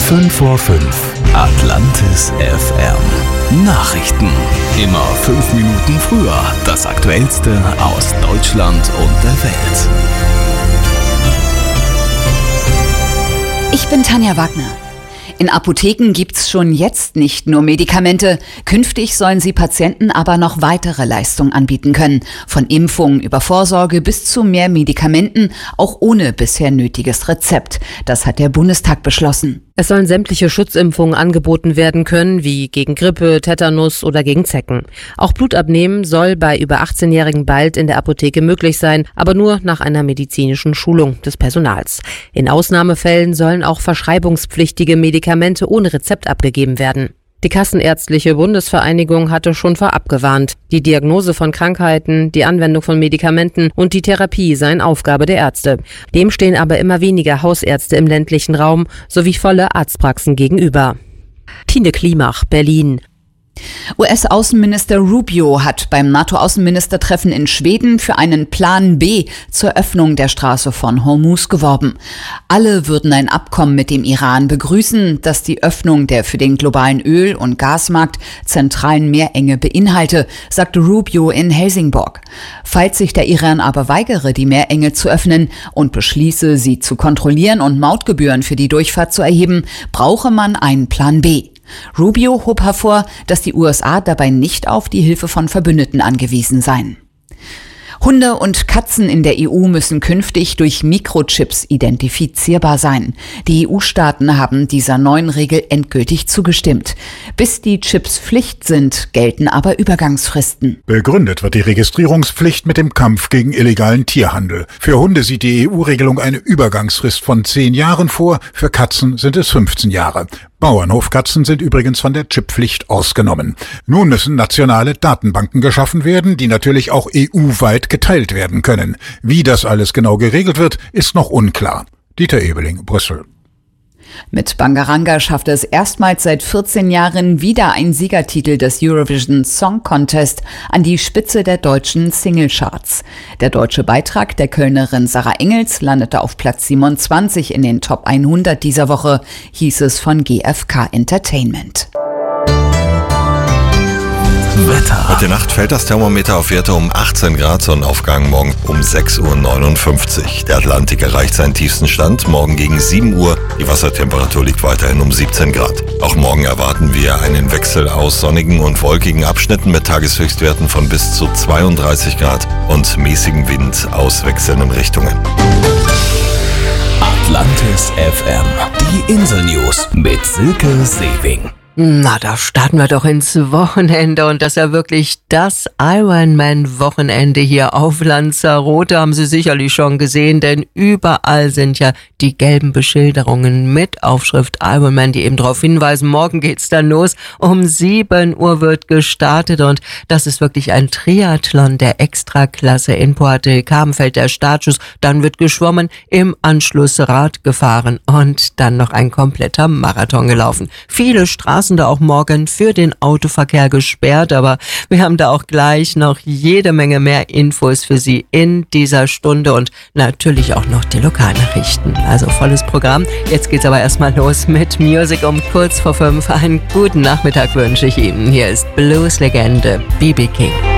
5 vor 5. Atlantis FM. Nachrichten. Immer 5 Minuten früher. Das Aktuellste aus Deutschland und der Welt. Ich bin Tanja Wagner. In Apotheken gibt's schon jetzt nicht nur Medikamente. Künftig sollen sie Patienten aber noch weitere Leistungen anbieten können. Von Impfungen über Vorsorge bis zu mehr Medikamenten, auch ohne bisher nötiges Rezept. Das hat der Bundestag beschlossen. Es sollen sämtliche Schutzimpfungen angeboten werden können, wie gegen Grippe, Tetanus oder gegen Zecken. Auch Blutabnehmen soll bei über 18-Jährigen bald in der Apotheke möglich sein, aber nur nach einer medizinischen Schulung des Personals. In Ausnahmefällen sollen auch verschreibungspflichtige Medikamente ohne Rezept abgegeben werden. Die Kassenärztliche Bundesvereinigung hatte schon vorab gewarnt. Die Diagnose von Krankheiten, die Anwendung von Medikamenten und die Therapie seien Aufgabe der Ärzte. Dem stehen aber immer weniger Hausärzte im ländlichen Raum sowie volle Arztpraxen gegenüber. Tine Klimach, Berlin. US-Außenminister Rubio hat beim NATO-Außenministertreffen in Schweden für einen Plan B zur Öffnung der Straße von Hormuz geworben. Alle würden ein Abkommen mit dem Iran begrüßen, das die Öffnung der für den globalen Öl- und Gasmarkt zentralen Meerenge beinhalte, sagte Rubio in Helsingborg. Falls sich der Iran aber weigere, die Meerenge zu öffnen und beschließe, sie zu kontrollieren und Mautgebühren für die Durchfahrt zu erheben, brauche man einen Plan B. Rubio hob hervor, dass die USA dabei nicht auf die Hilfe von Verbündeten angewiesen seien. Hunde und Katzen in der EU müssen künftig durch Mikrochips identifizierbar sein. Die EU-Staaten haben dieser neuen Regel endgültig zugestimmt. Bis die Chips Pflicht sind, gelten aber Übergangsfristen. Begründet wird die Registrierungspflicht mit dem Kampf gegen illegalen Tierhandel. Für Hunde sieht die EU-Regelung eine Übergangsfrist von 10 Jahren vor, für Katzen sind es 15 Jahre. Bauernhofkatzen sind übrigens von der Chipppflicht ausgenommen. Nun müssen nationale Datenbanken geschaffen werden, die natürlich auch EU-weit geteilt werden können. Wie das alles genau geregelt wird, ist noch unklar. Dieter Ebeling, Brüssel. Mit Bangaranga schaffte es erstmals seit 14 Jahren wieder ein Siegertitel des Eurovision Song Contest an die Spitze der deutschen Singlecharts. Der deutsche Beitrag der Kölnerin Sarah Engels landete auf Platz 27 in den Top 100 dieser Woche, hieß es von GfK Entertainment. Wetter. Heute Nacht fällt das Thermometer auf Werte um 18 Grad, Sonnenaufgang morgen um 6.59 Uhr. Der Atlantik erreicht seinen tiefsten Stand morgen gegen 7 Uhr. Die Wassertemperatur liegt weiterhin um 17 Grad. Auch morgen erwarten wir einen Wechsel aus sonnigen und wolkigen Abschnitten mit Tageshöchstwerten von bis zu 32 Grad und mäßigem Wind aus wechselnden Richtungen. Atlantis FM. Die Insel-News mit Silke Sewing. Na, da starten wir doch ins Wochenende und das ist ja wirklich das Ironman-Wochenende hier auf Lanzarote, haben Sie sicherlich schon gesehen, denn überall sind ja die gelben Beschilderungen mit Aufschrift Ironman, die eben darauf hinweisen, morgen geht's dann los, um 7 Uhr wird gestartet und das ist wirklich ein Triathlon der Extraklasse. In Puerto del Carmen fällt der Startschuss, dann wird geschwommen, im Anschluss Rad gefahren und dann noch ein kompletter Marathon gelaufen. Viele Straßen da auch morgen für den Autoverkehr gesperrt, aber wir haben da auch gleich noch jede Menge mehr Infos für Sie in dieser Stunde und natürlich auch noch die Lokalnachrichten. Also volles Programm. Jetzt geht's aber erstmal los mit Music um kurz vor 5. Einen guten Nachmittag wünsche ich Ihnen. Hier ist Blues-Legende B.B. King.